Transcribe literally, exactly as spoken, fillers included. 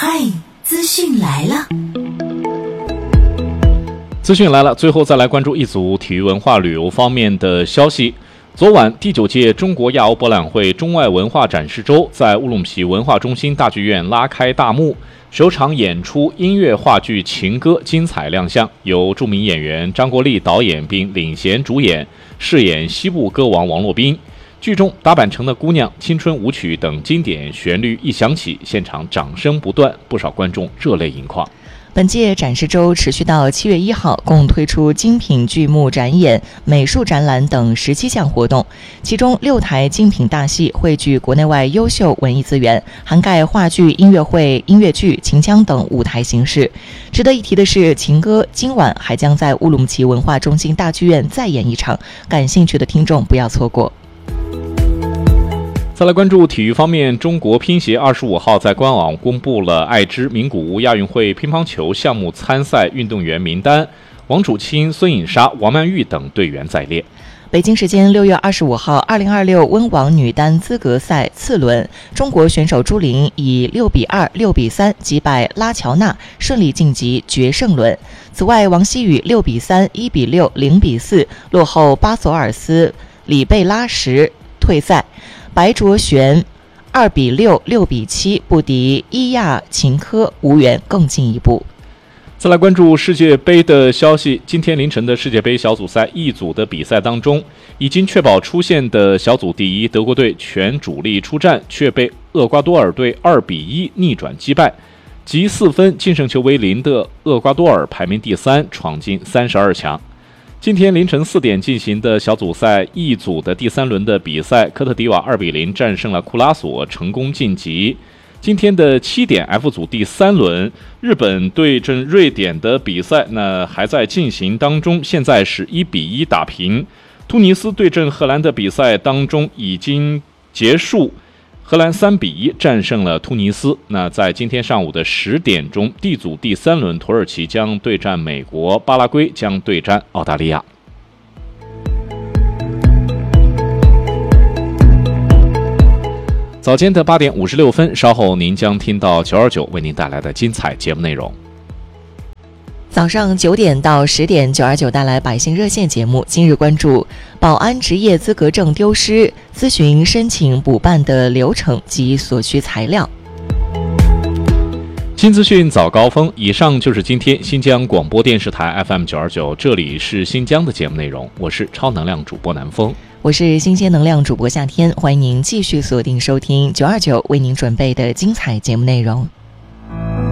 嗨，资讯来了！ 资讯来了，最后再来关注一组体育文化旅游方面的消息。昨晚，第九届中国亚欧博览会中外文化展示周在乌鲁木齐文化中心大剧院拉开大幕，首场演出音乐话剧《情歌》精彩亮相，由著名演员张国立导演并领衔主演，饰演西部歌王王洛宾。剧中打板城的姑娘、青春舞曲等经典旋律一响起，现场掌声不断，不少观众热泪盈眶。 本届展示周持续到七月一号，共推出精品剧目展演、美术展览等十七项活动，其中六台精品大戏汇聚国内外优秀文艺资源，涵盖话剧、音乐会、音乐剧、秦腔等舞台形式。值得一提的是，情歌今晚还将在乌鲁木齐文化中心大剧院再演一场，感兴趣的听众不要错过。 再来关注体育方面，中国乒协二十五号在官网公布了爱知名古屋亚运会乒乓球项目参赛运动员名单，王楚钦、孙颖莎、王曼玉等队员在列。 北京时间六月二十五号，二零二六温网女单资格赛次轮，中国选手朱琳以六比二、六比三击败拉乔纳，顺利晋级决胜轮。此外，王希雨六比三、一比六、零比四落后巴索尔斯里贝拉什退赛。白卓璇二比六、六比七不敌伊亚琴科，无缘更进一步。 再来关注世界杯的消息，今天凌晨的世界杯小组赛 E 组的比赛当中，已经确保出线的小组第一德国队全主力出战，却被厄瓜多尔队二比一逆转击败，积四分净胜球为零的厄瓜多尔排名第三，闯进三十二强。今天凌晨四点进行的小组赛 E 组的第三轮的比赛，科特迪瓦二比零战胜了库拉索，成功晋级。今天的七点 F 组第三轮，日本对阵瑞典的比赛呢还在进行当中，现在是一比一打平。突尼斯对阵荷兰的比赛当中已经结束，荷兰三比一战胜了突尼斯。那在今天上午的十点钟 D 组第三轮，土耳其将对战美国，巴拉圭将对战澳大利亚。早间的八点五十六分，稍后您将听到九二九为您带来的精彩节目内容。 早上九点到十点，九二九带来百姓热线节目。今日关注保安职业资格证丢失，咨询申请补办的流程及所需材料。 新资讯早高峰，以上就是今天新疆广播电视台 F M 九二九，这里是新疆的节目内容。我是超能量主播南风， 我是新鲜能量主播夏天，欢迎您继续锁定收听九二九为您准备的精彩节目内容。